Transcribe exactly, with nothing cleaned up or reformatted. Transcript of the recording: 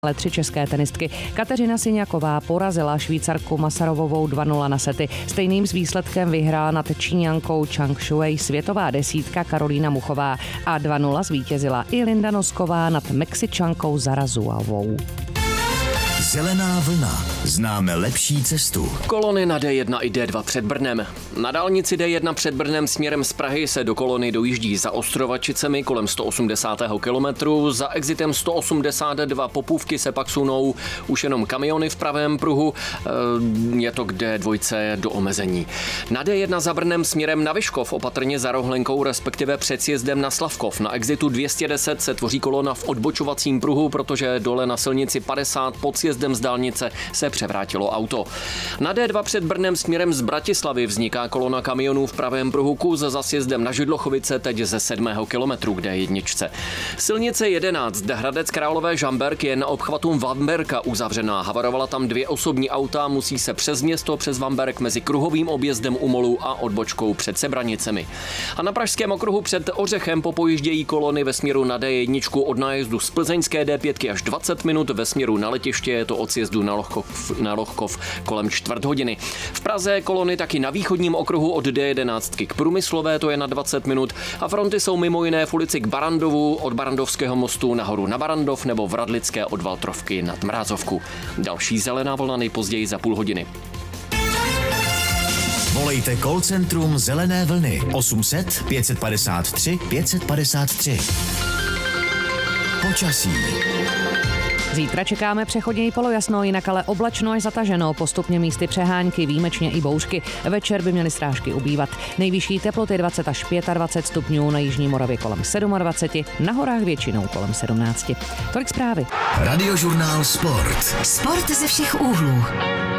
Ale tři české tenistky. Kateřina Syňaková porazila Švýcarku Masarovovou dva nula na sety. Stejným s výsledkem vyhrála nad Číňankou Chang Shuai světová desítka Karolína Muchová a dva nula zvítězila i Linda Nosková nad Mexičankou Zarazuovou. Zelená vlna. Známe lepší cestu. Kolony na D jedna i D dva před Brnem. Na dálnici D jedna před Brnem směrem z Prahy se do kolony dojíždí za Ostrovačicemi kolem sto osmdesát kilometrů. Za exitem sto osmdesát dva Popůvky se pak sunou už jenom kamiony v pravém pruhu. Je to k D dva do omezení. Na D jedna za Brnem směrem na Vyškov opatrně za Rohlenkou, respektive před sjezdem na Slavkov. Na exitu dvě stě deset se tvoří kolona v odbočovacím pruhu, protože dole na silnici padesát pod sjezdem z dálnice se převrátilo auto. Na D dva před Brnem směrem z Bratislavy vzniká kolona kamionů v pravém pruhu kus za sjezdem na Židlochovice teď ze sedmého kilometru k D jedna. Silnice jedenáct Hradec Králové Žamberk je na obchvatu Vamberka uzavřená. Havarovala tam dvě osobní auta, musí se přes město přes Vamberk mezi kruhovým objezdem u Molu a odbočkou před Sebranicemi. A na pražském okruhu před Ořechem popojíždějí kolony ve směru na D jedna od nájezdu z plzeňské D pět až dvacet minut, ve směru na letiště je to od sjezdu na Lohkov, na Lohkov kolem čtvrt hodiny. V Praze kolony taky na východním okruhu od D jedenáct k Průmyslové, to je na dvacet minut, a fronty jsou mimo jiné v ulici k Barandovu, od Barandovského mostu nahoru na Barandov nebo v Radlické od Valtrovky nad Mrázovku. Další zelená vlna nejpozději za půl hodiny. Volejte call centrum Zelené vlny osm set pět padesát tři pět padesát tři. Počasí. Zítra čekáme přechodně polojasno, jinak ale oblačno až zataženo, postupně místy přehánky, výjimečně i bouřky. Večer by měly srážky ubývat. Nejvyšší teploty dvacet až dvacet pět stupňů, na jižní Moravě kolem dvacet sedm, na horách většinou kolem sedmnáct. Tolik zprávy. Radiožurnál Sport. Sport ze všech úhlů.